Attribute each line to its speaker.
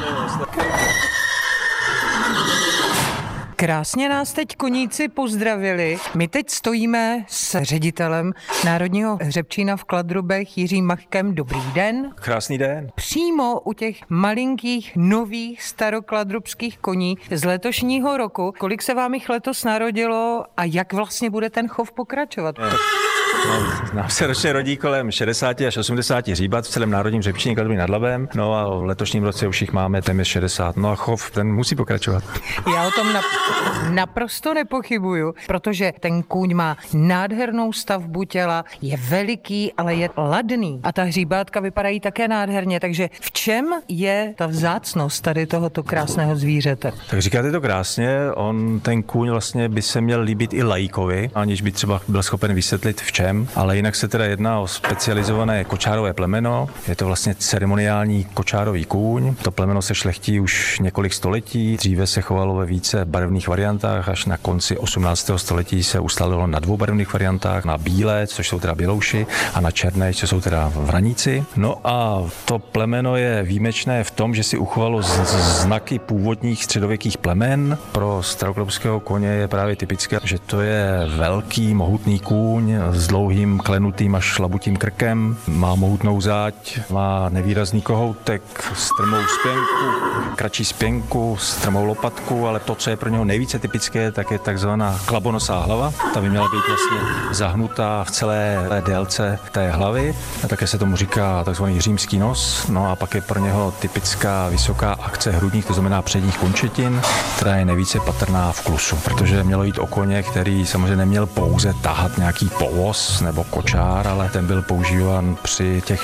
Speaker 1: Krásně nás teď koníci pozdravili. My teď stojíme s ředitelem Národního hřebčína v Kladrubech Jiřím Machkem. Dobrý den.
Speaker 2: Krásný den.
Speaker 1: Přímo u těch malinkých nových starokladrubských koní z letošního roku. Kolik se vám jich letos narodilo a jak vlastně bude ten chov pokračovat?
Speaker 2: Nám se ročně rodí kolem 60 až 80 hříbat v celém Národním hřebčíně Kladruby nad Labem. No a v letošním roce už jich máme téměř 60. No a chov, ten musí pokračovat.
Speaker 1: Já o tom naprosto nepochybuju, protože ten kůň má nádhernou stavbu těla, je veliký, ale je ladný. A ta hříbátka vypadají také nádherně, takže v čem je ta vzácnost tady tohoto krásného zvířete?
Speaker 2: Tak říkáte to krásně, ten kůň vlastně by se měl líbit i laikovi, aniž by třeba byl schopen vysvětlit v čem, ale jinak se teda jedná o specializované kočárové plemeno. Je to vlastně ceremoniální kočárový kůň. To plemeno se šlechtí už několik století, dříve se chovalo ve více barevných variantách, až na konci 18. století se ustalilo na dvoubarevných variantách, na bílé, což jsou teda bělouši, a na černé, což jsou teda vraníci. No a to plemeno je výjimečné v tom, že si uchovalo znaky původních středověkých plemen. Pro starokladrubského koně je právě typické, že to je velký, mohutný kůň s dlouhým, klenutým až šlabutým krkem, má mohutnou záď, má nevýrazný kohoutek, strmou spěnku, kratší spěnku, strmou lopatku, ale to, co je pro něho nejvíce typické, tak je takzvaná klabonosá hlava. Ta by měla být vlastně zahnutá v celé délce té hlavy. A také se tomu říká takzvaný římský nos. No a pak je pro něho typická vysoká akce hrudních, to znamená předních končetin, která je nejvíce patrná v klusu, protože mělo jít o koně, který samozřejmě neměl pouze tahat nějaký povoz nebo kočár, ale ten byl používán při těch